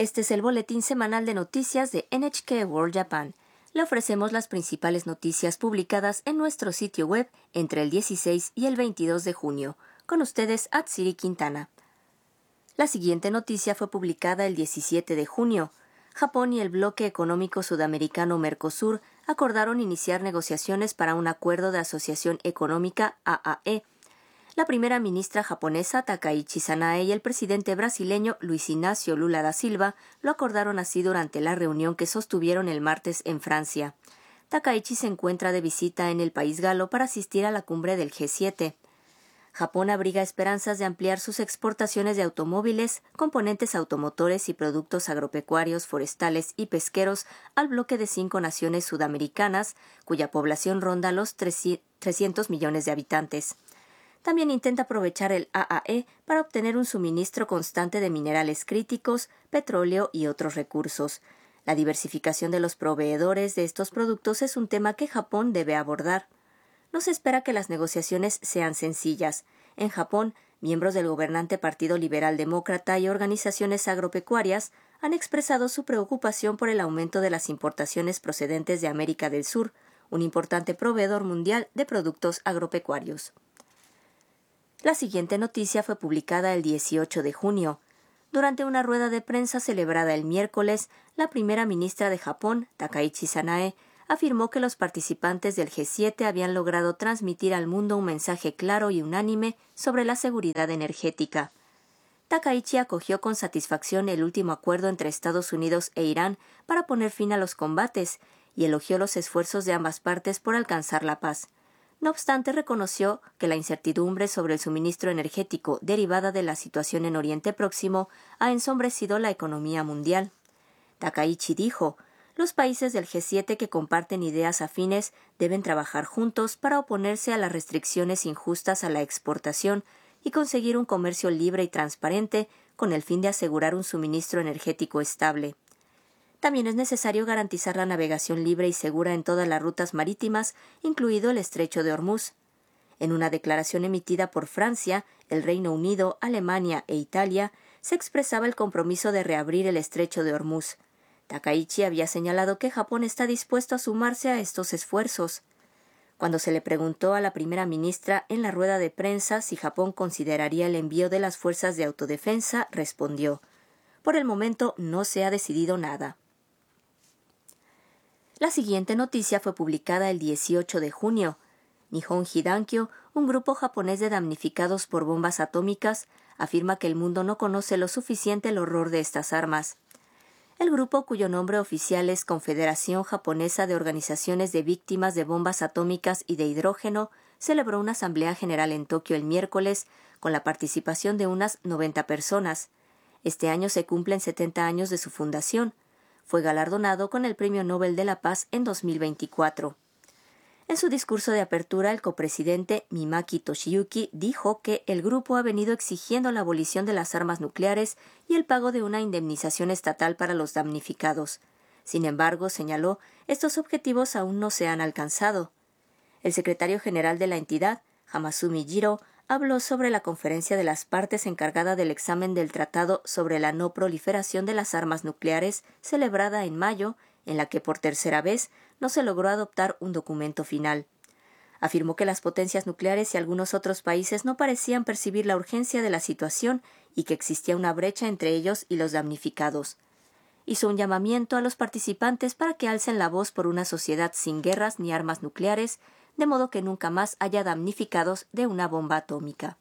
Este es el boletín semanal de noticias de NHK World Japan. Le ofrecemos las principales noticias publicadas en nuestro sitio web entre el 16 y el 22 de junio. Con ustedes, Atsiri Quintana. La siguiente noticia fue publicada el 17 de junio. Japón y el bloque económico sudamericano Mercosur acordaron iniciar negociaciones para un acuerdo de asociación económica AAE. La primera ministra japonesa Takaichi Sanae y el presidente brasileño Luis Ignacio Lula da Silva lo acordaron así durante la reunión que sostuvieron el martes en Francia. Takaichi se encuentra de visita en el país galo para asistir a la cumbre del G7. Japón abriga esperanzas de ampliar sus exportaciones de automóviles, componentes automotores y productos agropecuarios, forestales y pesqueros al bloque de 5 naciones sudamericanas, cuya población ronda los 300 millones de habitantes. También intenta aprovechar el AAE para obtener un suministro constante de minerales críticos, petróleo y otros recursos. La diversificación de los proveedores de estos productos es un tema que Japón debe abordar. No se espera que las negociaciones sean sencillas. En Japón, miembros del gobernante Partido Liberal Demócrata y organizaciones agropecuarias han expresado su preocupación por el aumento de las importaciones procedentes de América del Sur, un importante proveedor mundial de productos agropecuarios. La siguiente noticia fue publicada el 18 de junio. Durante una rueda de prensa celebrada el miércoles, la primera ministra de Japón, Takaichi Sanae, afirmó que los participantes del G7 habían logrado transmitir al mundo un mensaje claro y unánime sobre la seguridad energética. Takaichi acogió con satisfacción el último acuerdo entre Estados Unidos e Irán para poner fin a los combates y elogió los esfuerzos de ambas partes por alcanzar la paz. No obstante, reconoció que la incertidumbre sobre el suministro energético derivada de la situación en Oriente Próximo ha ensombrecido la economía mundial. Takaichi dijo: los países del G7 que comparten ideas afines deben trabajar juntos para oponerse a las restricciones injustas a la exportación y conseguir un comercio libre y transparente con el fin de asegurar un suministro energético estable. También es necesario garantizar la navegación libre y segura en todas las rutas marítimas, incluido el Estrecho de Hormuz. En una declaración emitida por Francia, el Reino Unido, Alemania e Italia, se expresaba el compromiso de reabrir el Estrecho de Hormuz. Takaichi había señalado que Japón está dispuesto a sumarse a estos esfuerzos. Cuando se le preguntó a la primera ministra en la rueda de prensa si Japón consideraría el envío de las fuerzas de autodefensa, respondió: por el momento no se ha decidido nada. La siguiente noticia fue publicada el 18 de junio. Nihon Hidankyo, un grupo japonés de damnificados por bombas atómicas, afirma que el mundo no conoce lo suficiente el horror de estas armas. El grupo, cuyo nombre oficial es Confederación Japonesa de Organizaciones de Víctimas de Bombas Atómicas y de Hidrógeno, celebró una asamblea general en Tokio el miércoles con la participación de unas 90 personas. Este año se cumplen 70 años de su fundación. Fue galardonado con el Premio Nobel de la Paz en 2024. En su discurso de apertura, el copresidente Mimaki Toshiyuki dijo que el grupo ha venido exigiendo la abolición de las armas nucleares y el pago de una indemnización estatal para los damnificados. Sin embargo, señaló, estos objetivos aún no se han alcanzado. El secretario general de la entidad, Hamasumi Jiro, habló sobre la conferencia de las partes encargada del examen del Tratado sobre la no proliferación de las armas nucleares, celebrada en mayo, en la que por tercera vez no se logró adoptar un documento final. Afirmó que las potencias nucleares y algunos otros países no parecían percibir la urgencia de la situación y que existía una brecha entre ellos y los damnificados. Hizo un llamamiento a los participantes para que alcen la voz por una sociedad sin guerras ni armas nucleares, de modo que nunca más haya damnificados de una bomba atómica.